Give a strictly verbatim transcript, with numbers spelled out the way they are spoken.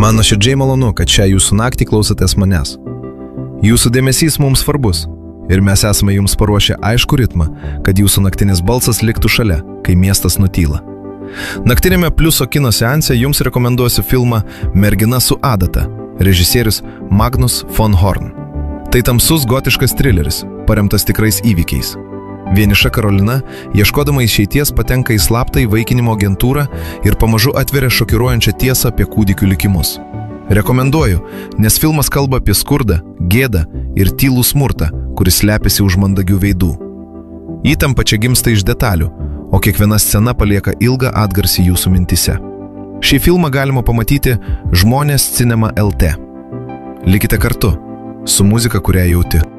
Man nuoširdžiai malonu, kad šią jūsų naktį klausotės manęs. Jūsų dėmesys mums svarbus ir mes esame jums paruošę aišku ritmą, kad jūsų naktinis balsas liktų šalia, kai miestas nutyla. Naktinėme Pliuso kino seanse jums rekomenduosiu filmą Mergina su adata, režisierius Magnus von Horn. Tai tamsus gotiškas trileris, paremtas tikrais įvykiais. Vieniša Karolina, ieškodama išeities, patenka į slaptą įvaikinimo agentūrą ir pamažu atveria šokiruojančią tiesą apie kūdikių likimus. Rekomenduoju, nes filmas kalba apie skurdą, gėdą ir tylų smurtą, kuris slepiasi už mandagių veidų. Įtampa čia gimsta iš detalių, o kiekviena scena palieka ilgą atgarsį jūsų mintise. Šį filmą galima pamatyti Žmonės Cinema L T. Likite kartu su muzika, kurią jauti.